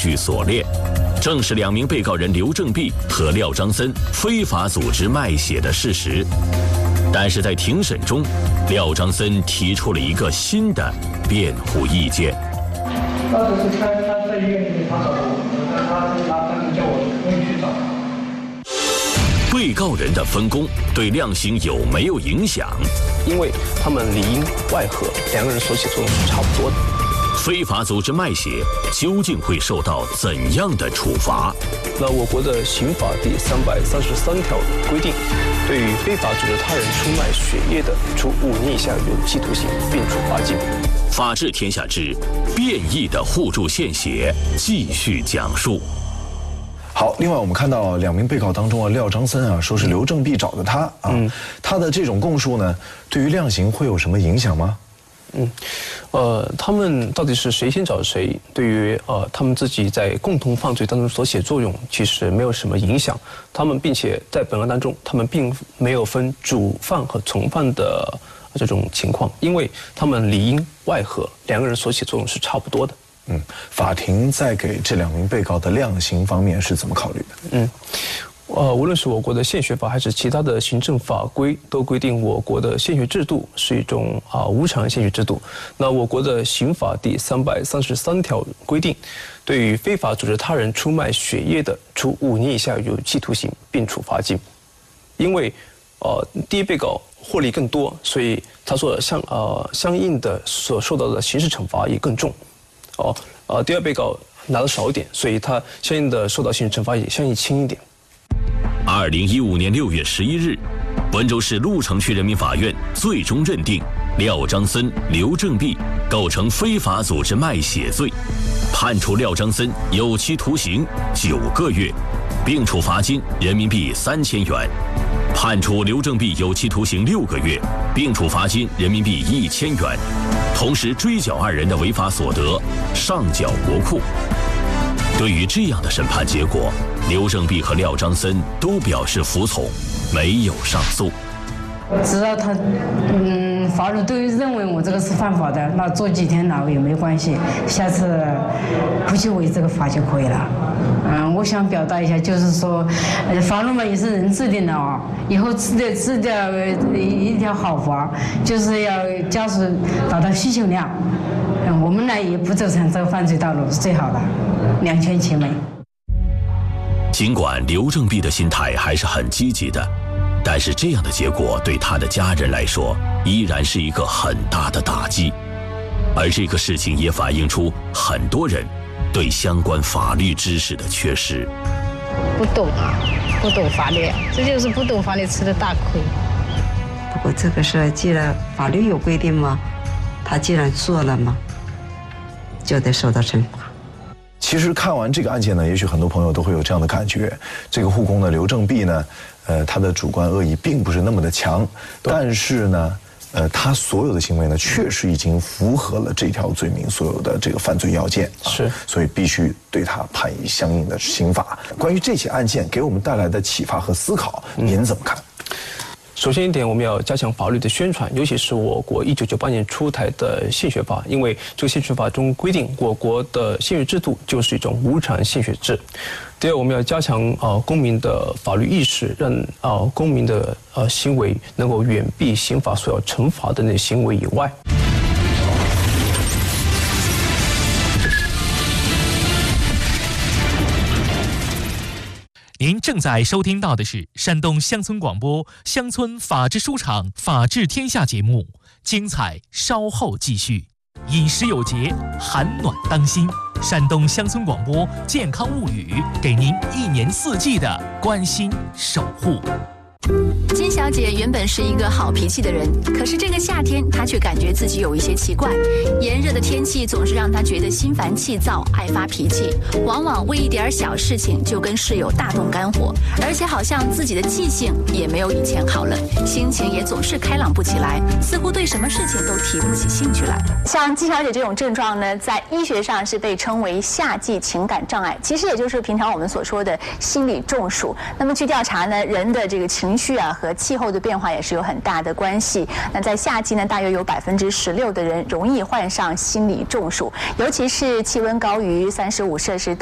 具锁链，正是2名被告人刘正弼和廖章森非法组织卖血的事实。但是在庭审中，廖章森提出了一个新的辩护意见。 当时是他在医院里面他找我，他叫我不用去找他。 被告人的分工对量刑有没有影响？ 因为他们里应外合，2个人所起作用是差不多的。 非法组织卖血究竟会受到怎样的处罚？ 那我国的刑法第333条规定，对于非法组织他人出卖血液的，处5年以下有期徒刑，并处罚金。 法治天下之变异的互助献血继续讲述。 好，另外我们看到2名被告当中廖章森说是刘正弼找的他他的这种供述呢，对于量刑会有什么影响吗？ 他们到底是谁先找谁，对于他们自己在共同犯罪当中所起作用，其实没有什么影响。他们并且在本案当中，他们并没有分主犯和从犯的这种情况，因为他们里应外合，2个人所起作用是差不多的。 法庭在给这2名被告的量刑方面是怎么考虑的？ 无论是我国的献血法还是其他的行政法规，都规定我国的献血制度是一种无偿献血制度。那我国的刑法第333条规定，对于非法组织他人出卖血液的，处5年以下有期徒刑，并处罚金。因为第一被告获利更多，所以他所相应的所受到的刑事惩罚也更重。第二被告拿的少一点，所以他相应的受到刑事惩罚也相应轻一点。 2015年6月11日，温州市鹿城区人民法院最终认定廖章森、刘正弼构成非法组织卖血罪，判处廖章森有期徒刑9个月，并处罚金人民币3000元；判处刘正弼有期徒刑6个月，并处罚金人民币1000元，同时追缴2人的违法所得，上缴国库。对于这样的审判结果，刘正弼和廖章森都表示服从，没有上诉。 只要他，法律都认为我这个是犯法的，那坐几天牢也没关系，下次不去违这个法就可以了。我想表达一下，就是说，法律嘛也是人制定的以后制定一条好法，就是要加速达到需求量。我们呢也不走上这个犯罪道路是最好的，两全其美。 尽管刘正弼的心态还是很积极的，但是这样的结果对他的家人来说依然是一个很大的打击。而这个事情也反映出很多人对相关法律知识的缺失。 不懂不懂法律，这就是不懂法律吃的大亏。 不过这个事既然法律有规定嘛，他既然做了嘛，就得受到惩罚。 其实看完这个案件呢，也许很多朋友都会有这样的感觉：这个护工的刘正弼呢，他的主观恶意并不是那么的强，但是呢，他所有的行为呢，确实已经符合了这条罪名所有的这个犯罪要件， 是， 所以必须对他判以相应的刑罚。关于这起案件给我们带来的启发和思考，您怎么看？ 首先一点，我们要加强法律的宣传，尤其是我国1998年出台的献血法，因为这个献血法中规定，我国的献血制度就是一种无偿献血制。第二，我们要加强公民的法律意识，让公民的行为能够远避刑法所要惩罚的那些行为以外。 您正在收听到的是山东乡村广播乡村法治书场法治天下节目，精彩稍后继续。饮食有节，寒暖当心。山东乡村广播健康物语，给您1年4季的关心守护。 金小姐原本是一个好脾气的人，可是这个夏天她却感觉自己有一些奇怪。炎热的天气总是让她觉得心烦气躁，爱发脾气，往往为一点小事情就跟室友大动肝火，而且好像自己的记性也没有以前好了，心情也总是开朗不起来，似乎对什么事情都提不起兴趣来。像金小姐这种症状呢，在医学上是被称为夏季情感障碍，其实也就是平常我们所说的心理中暑。那么据调查呢，人的这个情绪和气候的变化也是有很大的关系。那在夏季呢，大约有16%的人容易患上心理中暑，尤其是气温高于35摄氏度。